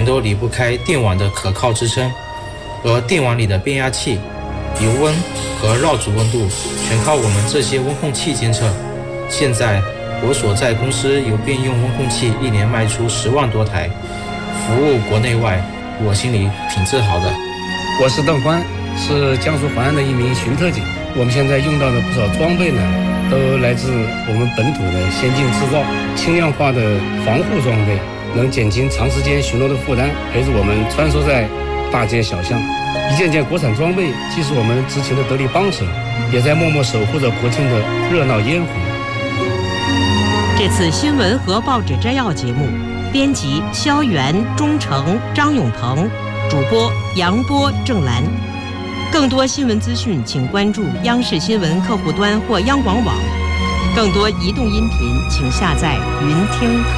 都离不开电网的可靠支撑，而电网里的变压器、油温和绕组温度全靠我们这些温控器监测。现在我所在公司有便用温控器一年卖出10万多台，服务国内外，我心里挺自豪的。 我是邓欢，是江苏淮安的一名巡特警。我们现在用到的不少装备呢，都来自我们本土的先进制造，轻量化的防护装备，能减轻长时间巡逻的负担，陪着我们穿梭在大街小巷。一件件国产装备既是我们执勤的得力帮手，也在默默守护着国庆的热闹烟火。 这次新闻和报纸摘要节目，编辑肖元、钟诚、张永鹏，主播杨波、郑兰。更多新闻资讯，请关注央视新闻客户端或央广网。更多移动音频，请下载云听客。